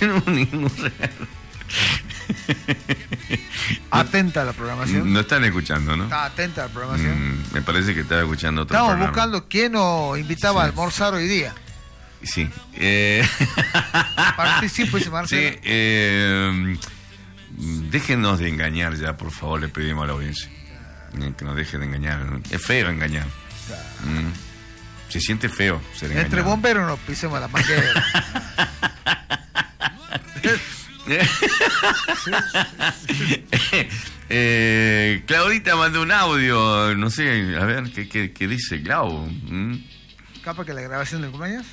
tenemos ningún regalo. Atenta a la programación. No están escuchando, ¿no? Está atenta a la programación. Me parece que estaba escuchando otro Estamos programa. buscando quién nos invitaba a almorzar hoy día. Sí. Participo, dice Marcelo. Sí. Déjenos de engañar ya, por favor, le pedimos a la audiencia. Que nos dejen de engañar. Es feo engañar. Se siente feo ser engañado. Entre bomberos nos pisemos la manguera. Claudita mandó un audio, no sé, a ver, ¿qué dice Clau? ¿Capaz que la grabación del cumpleaños?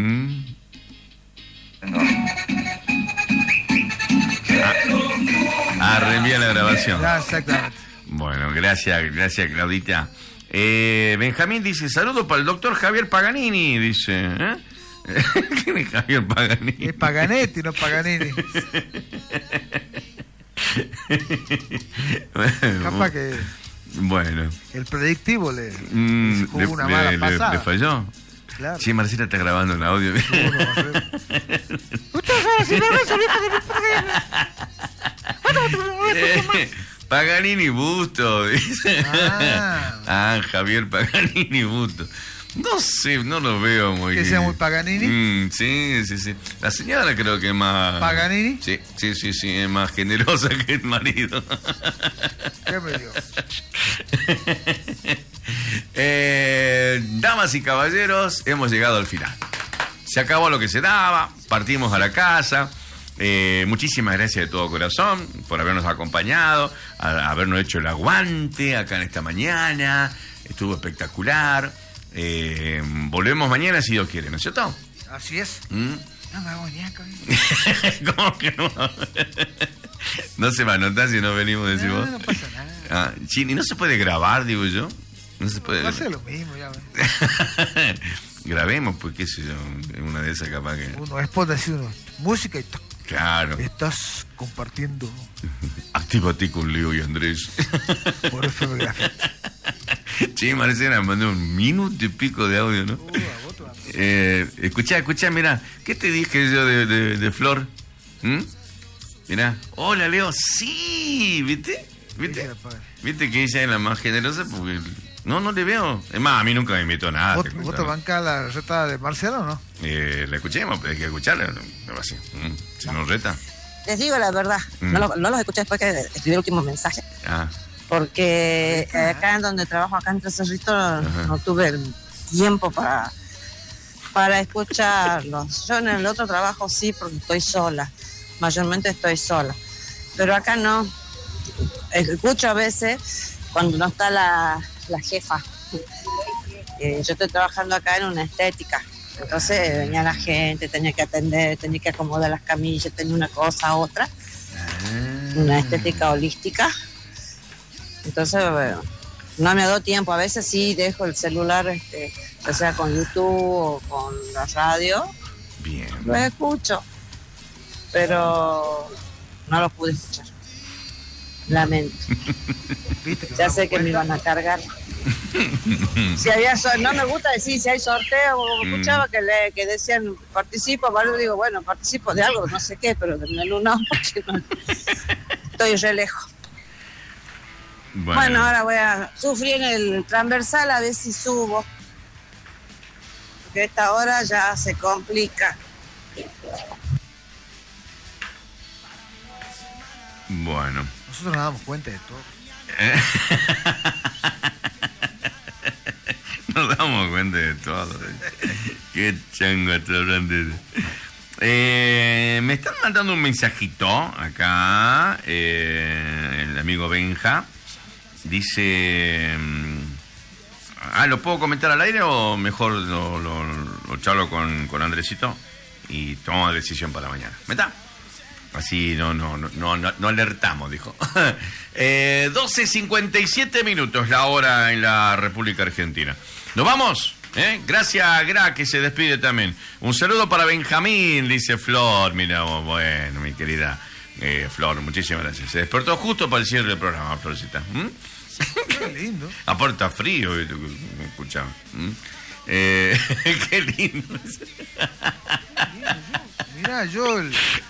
Reenvía la grabación. Ya, exactamente. Bueno, gracias Claudita. Benjamín dice, saludo para el doctor Javier Paganini, dice. ¿Quién es Javier Paganini? Es Paganetti, no Paganini. Capaz que bueno, el predictivo le jugó una mala pasada. ¿Le falló? Claro. Sí, Marcela está grabando el audio. Paganini Busto, dice. Javier Paganini Busto. No sé, no lo veo muy bien. ¿Que sea muy Paganini? Sí. La señora creo que es más... ¿Paganini? Sí, es más generosa que el marido. ¿Qué me dio? Damas y caballeros, hemos llegado al final. Se acabó lo que se daba, partimos a la casa. Muchísimas gracias de todo corazón por habernos acompañado, habernos hecho el aguante acá en esta mañana. Estuvo espectacular. Volvemos mañana si Dios quiere, ¿no es cierto? Así es. No me hago ni acá. ¿Cómo que no? No se va a notar si no venimos, decís vos. No pasa nada. Y no se puede grabar, digo yo. No se puede. Va a ser lo mismo, ya. Grabemos, pues qué sé yo, una de esas capaz que... Uno es por decir música y claro. Estás compartiendo. Actívate con Leo y Andrés. Por FM Grafiti. Sí, Marcela mandó 1 minuto y pico de audio, ¿no? Escuchá, mirá, ¿qué te dije yo de Flor? Mirá, hola Leo, sí, ¿viste? ¿Viste que ella es la más generosa? Porque no le veo. Es más, a mí nunca me invitó a nada. ¿Vos te bancás la reta de Marcelo o no? La escuchemos, pero hay que escucharla. No va así. Se nos reta. Les digo la verdad, no los escuché después que escribí el último mensaje. Porque acá en donde trabajo, acá en Tres Cerritos, no tuve el tiempo para escucharlos. Yo en el otro trabajo sí, porque estoy sola. Mayormente estoy sola. Pero acá no. Escucho a veces cuando no está la jefa. Yo estoy trabajando acá en una estética. Entonces venía la gente, tenía que atender, tenía que acomodar las camillas, tenía una cosa, otra. Una estética holística. Entonces, bueno, no me doy tiempo. A veces sí dejo el celular, o sea, con YouTube o con la radio. Bien. Lo escucho. Pero no lo pude escuchar. Lamento. Ya sé que me iban a cargar. Si había no me gusta decir si hay sorteo. Escuchaba que decían participo, ¿vale? Digo, bueno, participo de algo, no sé qué, pero del menú no, porque no, estoy re lejos. Bueno, ahora voy a sufrir en el transversal a ver si subo, porque a esta hora ya se complica. Bueno. Nosotros nos damos cuenta de todo. Nos damos cuenta de todo. Qué chango atrapante. Me están mandando un mensajito acá. El amigo Benja dice... ¿lo puedo comentar al aire o mejor lo charlo con Andresito y tomo la decisión para mañana? ¿Me está? Así no alertamos, dijo. 12:57 minutos la hora en la República Argentina. ¿Nos vamos? Gracias, Gra, que se despide también. Un saludo para Benjamín, dice Flor. Mira, bueno, mi querida Flor, muchísimas gracias. Se despertó justo para el cierre del programa, Florcita. Qué lindo. Aparte está frío, escuchame. Qué lindo. Mirá, yo